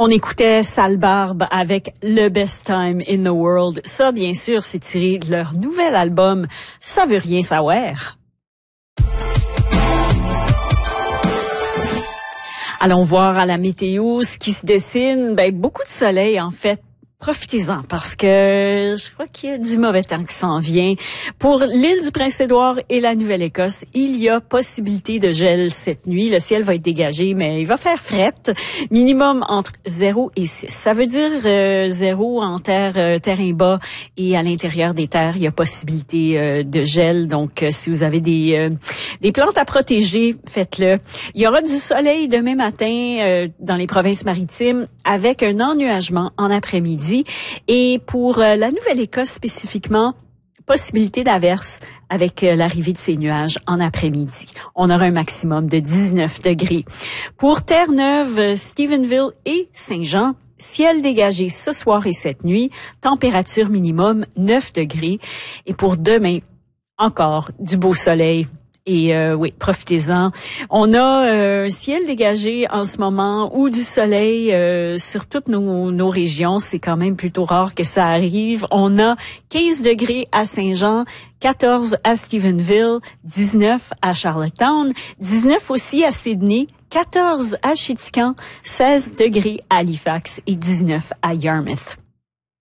On écoutait Sale Barbe avec Le Best Time in the World. Ça, bien sûr, c'est tiré de leur nouvel album Ça veut rien savoir. Allons voir à la météo ce qui se dessine. Beaucoup de soleil, en fait. Profitez-en parce que je crois qu'il y a du mauvais temps qui s'en vient. Pour l'île du Prince-Édouard et la Nouvelle-Écosse, il y a possibilité de gel cette nuit. Le ciel va être dégagé, mais il va faire frette. Minimum entre 0 et 6. Ça veut dire 0 en terrain bas et à l'intérieur des terres, il y a possibilité de gel. Donc, si vous avez des plantes à protéger, faites-le. Il y aura du soleil demain matin dans les provinces maritimes avec un ennuagement en après-midi. Et pour la Nouvelle-Écosse spécifiquement, possibilité d'averse avec l'arrivée de ces nuages en après-midi. On aura un maximum de 19 degrés. Pour Terre-Neuve, Stephenville et Saint-Jean, ciel dégagé ce soir et cette nuit, température minimum 9 degrés. Et pour demain, encore du beau soleil. Et oui, profitez-en. On a un ciel dégagé en ce moment ou du soleil sur toutes nos régions. C'est quand même plutôt rare que ça arrive. On a 15 degrés à Saint-Jean, 14 à Stephenville, 19 à Charlottetown, 19 aussi à Sydney, 14 à Chéticamp, 16 degrés à Halifax et 19 à Yarmouth.